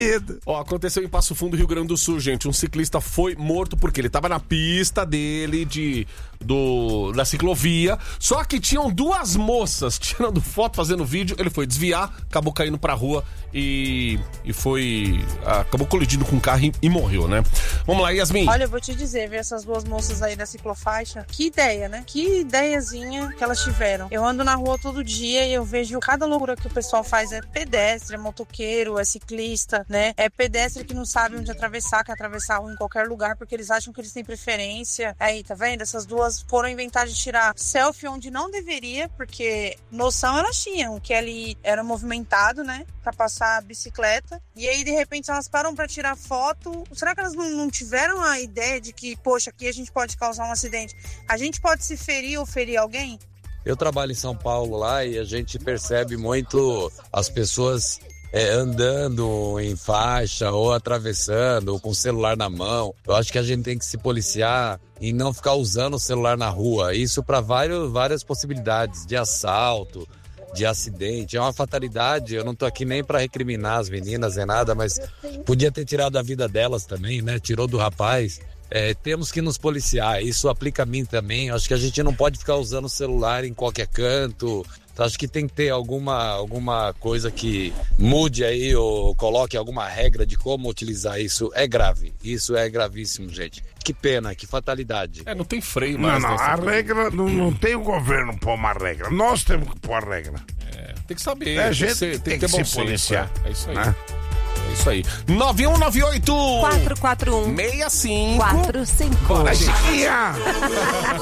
Ó, aconteceu em Passo Fundo, Rio Grande do Sul, gente. Um ciclista foi morto porque ele tava na pista dele da ciclovia. Só que tinham duas moças tirando foto, fazendo vídeo. Ele foi desviar, acabou caindo pra rua e acabou colidindo com o carro e morreu, né? Vamos lá, Yasmin. Olha, eu vou te dizer, ver essas duas moças aí da ciclofaixa, que ideia, né? Que ideiazinha que elas tiveram. Eu ando na rua todo dia e eu vejo cada loucura que o pessoal faz. É pedestre, é motoqueiro, é ciclista, né? É pedestre que não sabe onde atravessar, quer atravessar a rua em qualquer lugar porque eles acham que eles têm preferência. Aí, tá vendo? Essas duas foram inventar de tirar selfie onde não deveria, porque noção elas tinham, que ali era movimentado, né? Pra passar a bicicleta. E aí, de repente, elas param pra tirar foto. Será que elas não tiveram a ideia de que, poxa, aqui a gente pode causar um acidente? A gente pode se ferir ou ferir alguém? Eu trabalho em São Paulo lá e a gente percebe muito as pessoas andando em faixa ou atravessando ou com o celular na mão. Eu acho que a gente tem que se policiar e não ficar usando o celular na rua. Isso para várias possibilidades de assalto, de acidente. É uma fatalidade. Eu não tô aqui nem para recriminar as meninas nem nada, mas podia ter tirado a vida delas também, né? Tirou do rapaz. Temos que nos policiar, isso aplica a mim também. Acho que a gente não pode ficar usando o celular em qualquer canto. Então, acho que tem que ter alguma coisa que mude aí ou coloque alguma regra de como utilizar isso. É grave, isso é gravíssimo, gente. Que pena, que fatalidade. Não tem freio mais. Não, a regra, não tem o governo pôr uma regra. Nós temos que pôr a regra. Tem que saber. A gente tem que ter bom se policiar. senso. É isso aí. Né? É isso aí. 9198 441 65 45. Bora, gente. Chia!